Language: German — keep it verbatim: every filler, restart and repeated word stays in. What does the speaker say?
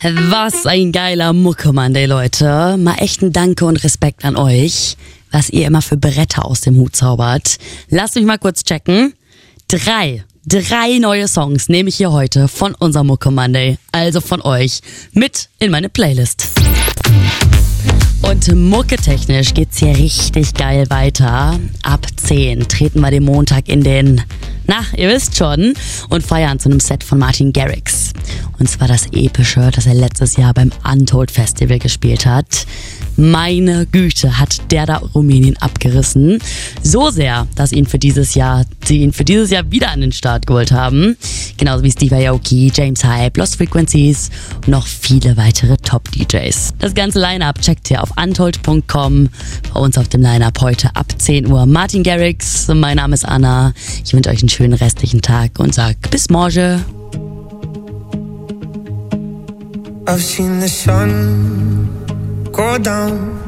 Was ein geiler Mucke-Monday, Leute. Mal echt ein Danke und Respekt an euch, was ihr immer für Bretter aus dem Hut zaubert. Lasst mich mal kurz checken. Drei, drei neue Songs nehme ich hier heute von unserem Mucke-Monday, also von euch, mit in meine Playlist. Und mucketechnisch geht's hier richtig geil weiter. Ab zehn treten wir den Montag in den, na, ihr wisst schon, und feiern zu einem Set von Martin Garrix. Und zwar das epische, das er letztes Jahr beim Untold Festival gespielt hat. Meine Güte, hat der da Rumänien abgerissen. So sehr, dass ihn für dieses Jahr, sie ihn für dieses Jahr wieder an den Start geholt haben. Genauso wie Steve Aoki, James Hype, Lost Frequencies und noch viele weitere Top-D Js. Das ganze Line-Up checkt ihr auf untold punkt com. Bei uns auf dem Line-Up heute ab zehn Uhr Martin Garrix. Mein Name ist Anna. Ich wünsche euch einen schönen restlichen Tag und sag bis morgen. I've seen the sun go down